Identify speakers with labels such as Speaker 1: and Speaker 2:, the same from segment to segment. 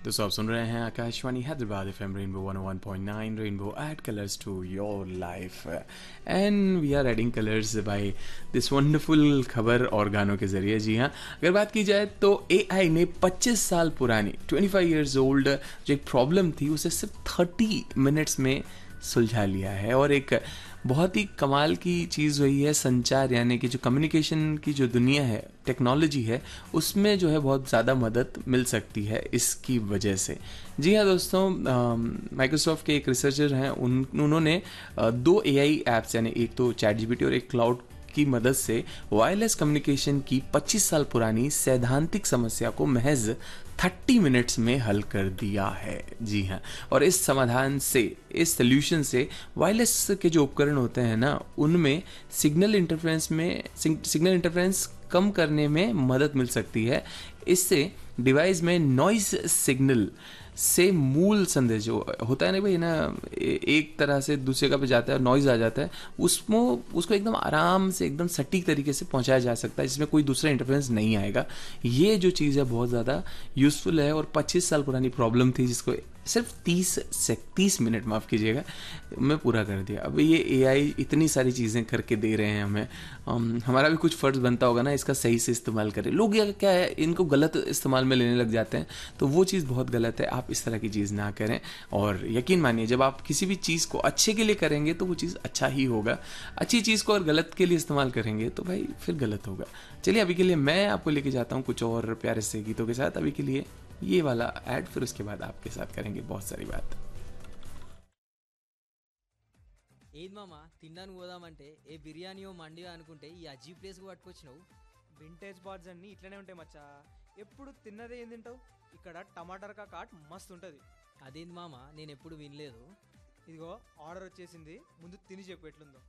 Speaker 1: दोस्तों आप सुन रहे हैं Akashvani Hyderabad FM rainbow 101.9 rainbow add colours to your life and we are adding colours by this wonderful खबर और गानों के जरिए। जी हाँ, अगर बात की जाए तो एआई ने 25 साल पुरानी 25 इयर्स ओल्ड जो एक प्रॉब्लम थी उसे सिर्फ 30 मिनट्स में सुलझा लिया है। और एक बहुत ही कमाल की चीज़ वही है, संचार यानी कि जो कम्युनिकेशन की जो दुनिया है, टेक्नोलॉजी है, उसमें जो है बहुत ज़्यादा मदद मिल सकती है इसकी वजह से। जी हाँ दोस्तों, माइक्रोसॉफ्ट के एक रिसर्चर हैं, उन्होंने दो एआई ऐप्स यानी एक तो चैट जीपीटी और एक क्लाउड की मदद से वायरलेस कम्युनिकेशन की 25 साल पुरानी सैद्धांतिक समस्या को महज 30 मिनट्स में हल कर दिया है। जी हाँ, और इस समाधान से, इस सोल्यूशन से वायरलेस के जो उपकरण होते हैं ना, उनमें सिग्नल इंटरफेरेंस कम करने में मदद मिल सकती है। इससे डिवाइस में नॉइज सिग्नल से मूल संदेश जो होता है ना भाई ना, एक तरह से दूसरे का पे जाता है, नॉइज आ जाता है, उसको एकदम आराम से एकदम सटीक तरीके से पहुंचाया जा सकता है, जिसमें कोई दूसरा इंटरफेरेंस नहीं आएगा। ये जो चीज़ है बहुत ज़्यादा यूज़फुल है और 25 साल पुरानी प्रॉब्लम थी जिसको सिर्फ 30 मिनट माफ़ कीजिएगा में पूरा कर दिया। अब ये एआई इतनी सारी चीज़ें करके दे रहे हैं हमें, हमारा भी कुछ फ़र्ज़ बनता होगा ना इसका सही से इस्तेमाल करें। लोग ये क्या है, इनको गलत इस्तेमाल में लेने लग जाते हैं, तो वो चीज़ बहुत गलत है। आप इस तरह की चीज़ ना करें और यकीन मानिए जब आप किसी भी चीज़ को अच्छे के लिए करेंगे तो वो चीज़ अच्छा ही होगा। अच्छी चीज़ को अगर गलत के लिए इस्तेमाल करेंगे तो भाई फिर गलत होगा। चलिए अभी के लिए मैं आपको लेके जाता हूँ कुछ और प्यारे से गीतों के साथ। अभी के लिए ये वाला ऐड, फिर उसके बाद आपके साथ करेंगे बहुत सारी बात।
Speaker 2: ఏది మామ తినడానికి పోదామంటే ఏ బిర్యానీయో మండియో అనుకుంటే ఈ అజీ ప్లేస్కి పట్టుకొచ్చినావు.
Speaker 3: వింటేజ్ బార్స్ అన్నీ ఇట్లనే ఉంటాయి మచ్చా. ఎప్పుడు తిన్నదే ఏం తింటావు? ఇక్కడ టమాటర్ కాట్ మస్తు ఉంటుంది.
Speaker 2: అదేంది మామ, నేను ఎప్పుడు వినలేదు.
Speaker 3: ఇదిగో ఆర్డర్ వచ్చేసింది, ముందు తిని చెప్పు ఎట్లుందో.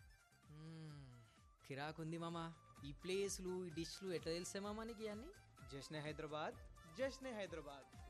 Speaker 2: కిరాకుంది మామ. ఈ ప్లేస్లు ఈ డిష్లు ఎట్లా తెలిసే మామ నీకు ఇవన్నీ?
Speaker 3: జశ్నే హైదరాబాద్, జశ్నే హైదరాబాద్.